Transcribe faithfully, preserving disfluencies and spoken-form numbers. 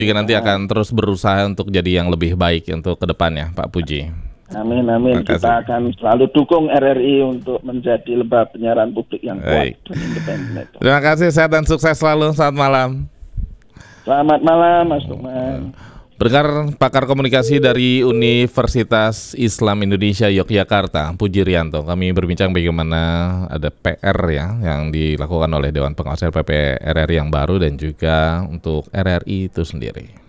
Juga nanti akan terus berusaha untuk jadi yang lebih baik untuk ke depannya, Pak Puji. Amin, amin. Kita akan selalu dukung R R I untuk menjadi lembaga penyiaran publik yang kuat dan independen. Terima kasih, sehat dan sukses selalu. Selamat malam. Selamat malam, Mas Lukman. Berkar pakar komunikasi dari Universitas Islam Indonesia Yogyakarta, Puji Rianto. Kami berbincang bagaimana ada P R ya yang dilakukan oleh Dewan Pengawas L P P R R I yang baru dan juga untuk R R I itu sendiri.